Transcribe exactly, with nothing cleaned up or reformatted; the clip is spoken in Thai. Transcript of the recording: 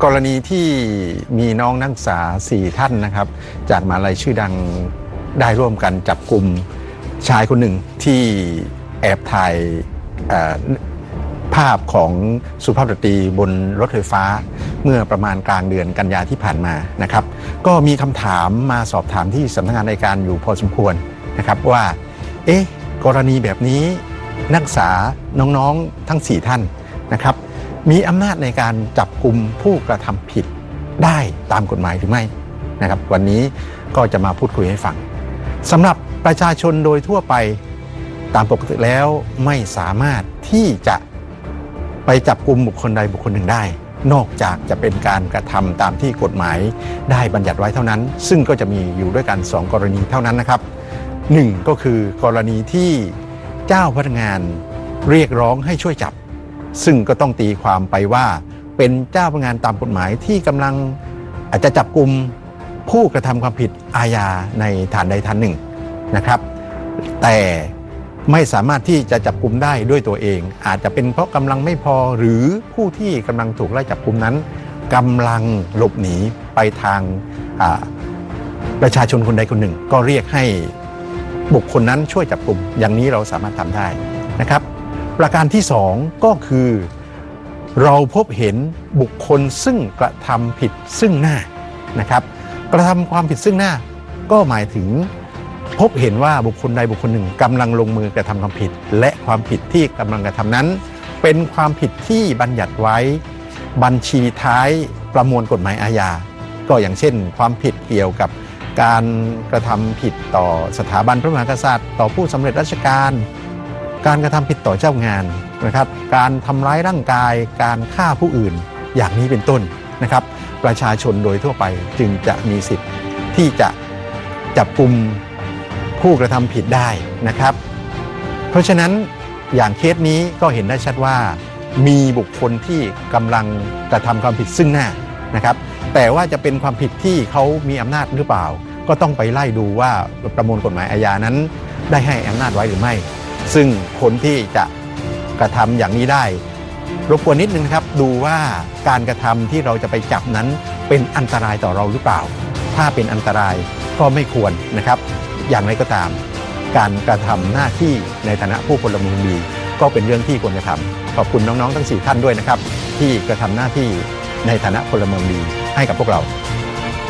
กรณีที่มีน้องนักศึกษาสี่ท่านนะครับจากมหาลัยชื่อดังได้ร่วมกันจับกลุ่มชายคนหนึ่งที่แอบถ่ายภาพของสุภาพสตรีบนรถไฟฟ้าเมื่อประมาณกลางเดือนกันยาที่ผ่านมานะครับก็มีคำถามมาสอบถามที่สำนักงานอัยการอยู่พอสมควรนะครับว่าเอ๊ะกรณีแบบนี้นักศึกษาน้องๆทั้งสี่ท่านนะครับมีอำนาจในการจับกุมผู้กระทำผิดได้ตามกฎหมายหรือไม่นะครับวันนี้ก็จะมาพูดคุยให้ฟังสำหรับประชาชนโดยทั่วไปตามปกติแล้วไม่สามารถที่จะไปจับกุมบุคคลใดบุคคลหนึ่งได้นอกจากจะเป็นการกระทำตามที่กฎหมายได้บัญญัติไว้เท่านั้นซึ่งก็จะมีอยู่ด้วยกันสองกรณีเท่านั้นนะครับหนึ่งก็คือกรณีที่เจ้าพนักงานเรียกร้องให้ช่วยจับซึ่งก็ต้องตีความไปว่าเป็นเจ้าพนักงานตามกฎหมายที่กำลังอาจจะจับกุมผู้กระทำความผิดอาญาในฐานใดฐานหนึ่งนะครับแต่ไม่สามารถที่จะจับกุมได้ด้วยตัวเองอาจจะเป็นเพราะกำลังไม่พอหรือผู้ที่กำลังถูกไล่จับกุมนั้นกำลังหลบหนีไปทางประชาชนคนใดคนหนึ่งก็เรียกให้บุคคลนั้นช่วยจับกุมอย่างนี้เราสามารถทำได้นะครับประการที่สองก็คือเราพบเห็นบุคคลซึ่งกระทำผิดซึ่งหน้านะครับกระทำความผิดซึ่งหน้าก็หมายถึงพบเห็นว่าบุคคลใดบุคคลหนึ่งกำลังลงมือกระทำความผิดและความผิดที่กำลังกระทำนั้นเป็นความผิดที่บัญญัติไว้บัญชีท้ายประมวลกฎหมายอาญาก็อย่างเช่นความผิดเกี่ยวกับการกระทำผิดต่อสถาบันพระมหากษัตริย์ต่อผู้สำเร็จราชการการกระทำผิดต่อเจ้างานนะครับการทำร้ายร่างกายการฆ่าผู้อื่นอย่างนี้เป็นต้นนะครับประชาชนโดยทั่วไปจึงจะมีสิทธิ์ที่จะจับกุมผู้กระทำผิดได้นะครับเพราะฉะนั้นอย่างเคสนี้ก็เห็นได้ชัดว่ามีบุคคลที่กำลังกระทำความผิดซึ่งหน้านะครับแต่ว่าจะเป็นความผิดที่เขามีอำนาจหรือเปล่าก็ต้องไปไล่ดูว่าประมวลกฎหมายอาญานั้นได้ให้อำนาจไว้หรือไม่ซึ่งคนที่จะกระทำอย่างนี้ได้รบกวนนิดนึงครับดูว่าการกระทำที่เราจะไปจับนั้นเป็นอันตรายต่อเราหรือเปล่าถ้าเป็นอันตรายก็ไม่ควรนะครับอย่างไรก็ตามการกระทำหน้าที่ในฐานะผู้พลเมืองดีก็เป็นเรื่องที่ควรจะทำขอบคุณน้องๆทั้งสี่ท่านด้วยนะครับที่กระทำหน้าที่ในฐานะพลเมืองดีให้กับพวกเรา